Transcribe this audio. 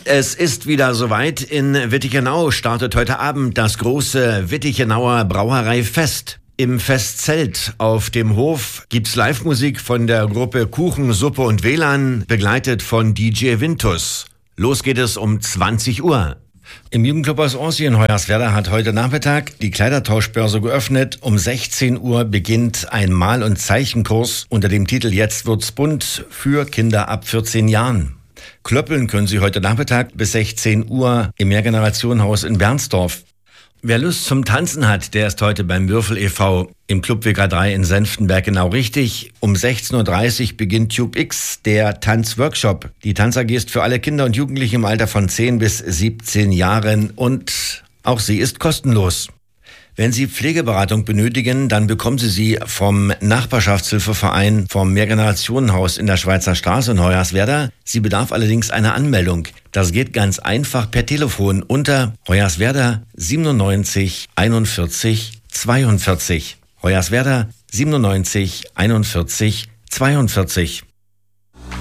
Es ist wieder soweit. In Wittichenau startet heute Abend das große Wittichenauer Brauereifest. Im Festzelt auf dem Hof gibt's Live-Musik von der Gruppe Kuchen, Suppe und WLAN, begleitet von DJ Vintus. Los geht es um 20 Uhr. Im Jugendclub aus Orsi in Hoyerswerda hat heute Nachmittag die Kleidertauschbörse geöffnet. Um 16 Uhr beginnt ein Mal- und Zeichenkurs unter dem Titel Jetzt wird's bunt für Kinder ab 14 Jahren. Klöppeln können Sie heute Nachmittag bis 16 Uhr im Mehrgenerationenhaus in Bernsdorf. Wer Lust zum Tanzen hat, der ist heute beim Würfel e.V. im Club WK3 in Senftenberg genau richtig. Um 16.30 Uhr beginnt Tube X, der Tanzworkshop. Die Tanz-AG ist für alle Kinder und Jugendliche im Alter von 10 bis 17 Jahren und auch sie ist kostenlos. Wenn Sie Pflegeberatung benötigen, dann bekommen Sie sie vom Nachbarschaftshilfeverein vom Mehrgenerationenhaus in der Schweizer Straße in Hoyerswerda. Sie bedarf allerdings einer Anmeldung. Das geht ganz einfach per Telefon unter Hoyerswerda 97 41 42. Hoyerswerda 97 41 42.